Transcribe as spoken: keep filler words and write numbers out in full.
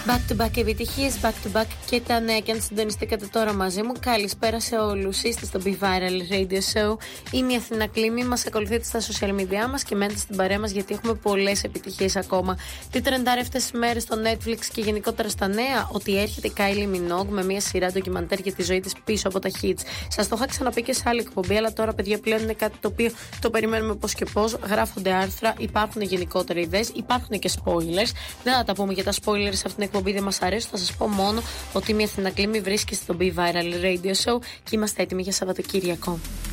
Back to back επιτυχίες, back to back και τα νέα. Και αν συντονιστήκατε τώρα μαζί μου, καλησπέρα σε όλους. Είστε στο Be Viral Radio Show. Είμαι η Αθηνά Κλίμη. Μας ακολουθείτε στα social media μας και μένετε στην παρέα μας γιατί έχουμε πολλές επιτυχίες ακόμα. Τι τρεντάρει αυτές τις μέρες στο Netflix και γενικότερα στα νέα? Ότι έρχεται η Kylie Minogue με μια σειρά ντοκιμαντέρ για τη ζωή της πίσω από τα hits. Σας το είχα ξαναπεί και σε άλλη εκπομπή, αλλά τώρα, παιδιά, πλέον είναι κάτι το οποίο το περιμένουμε πώς και πώς. Γράφονται άρθρα, υπάρχουν γενικότερα ιδέες, υπάρχουν και spoilers. Δεν θα τα πούμε για τα spoilers σε αυτήν την εκπομπή, δεν μας αρέσει. Θα σας πω μόνο ότι η Αθηνά Κλίμη βρίσκεται στο Be Viral Radio Show και είμαστε έτοιμοι για Σαββατοκύριακο.